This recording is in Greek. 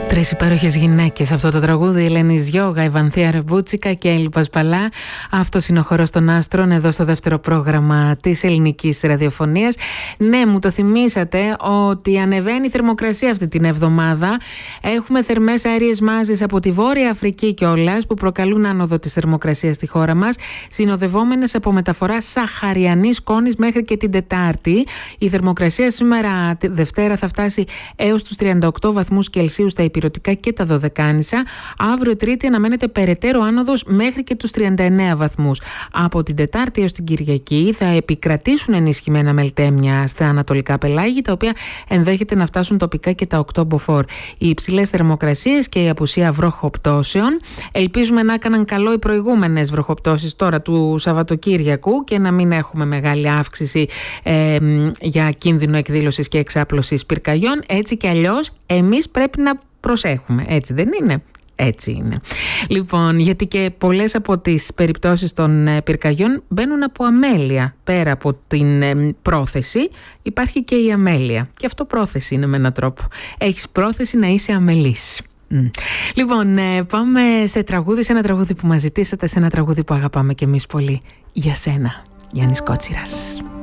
Τρεις υπέροχες γυναίκες αυτό το τραγούδι. Ελένη Γιώγα, η Βανθία Ρεβούτσικα και Έλλη Πασπαλά. Αυτός είναι ο χορός των άστρων εδώ στο δεύτερο πρόγραμμα της ελληνικής ραδιοφωνίας. Ναι, μου το θυμήσατε ότι ανεβαίνει η θερμοκρασία αυτή την εβδομάδα. Έχουμε θερμές αέριες μάζες από τη Βόρεια Αφρική κιόλας που προκαλούν άνοδο της θερμοκρασίας στη χώρα μας, συνοδευόμενες από μεταφορά σαχαριανής σκόνης μέχρι και την Τετάρτη. Η θερμοκρασία σήμερα Δευτέρα θα φτάσει έως τους 38 βαθμούς Κελσίου στα Ηπειρωτικά και τα Δωδεκάνησα. Αύριο Τρίτη αναμένεται περαιτέρω άνοδος μέχρι και τους 39 βαθμούς. Από την Τετάρτη έως την Κυριακή θα επικρατήσουν ενισχυμένα μελτέμια στα ανατολικά πελάγη, τα οποία ενδέχεται να φτάσουν τοπικά και τα 8 μποφόρ. Οι υψηλές θερμοκρασίες και η απουσία βροχοπτώσεων. Ελπίζουμε να έκαναν καλό οι προηγούμενες βροχοπτώσεις τώρα του Σαββατοκύριακου και να μην έχουμε μεγάλη αύξηση για κίνδυνο εκδήλωσης και εξάπλωσης πυρκαγιών. Έτσι κι αλλιώς εμείς πρέπει να προσέχουμε, έτσι δεν είναι? Έτσι είναι. Λοιπόν, γιατί και πολλές από τις περιπτώσεις των πυρκαγιών μπαίνουν από αμέλεια. Πέρα από την πρόθεση υπάρχει και η αμέλεια. Και αυτό πρόθεση είναι με έναν τρόπο. Έχεις πρόθεση να είσαι αμελής. Λοιπόν, πάμε σε τραγούδι, σε ένα τραγούδι που μας ζητήσατε, σε ένα τραγούδι που αγαπάμε κι εμείς πολύ. Για σένα, Γιάννης Κότσιρας.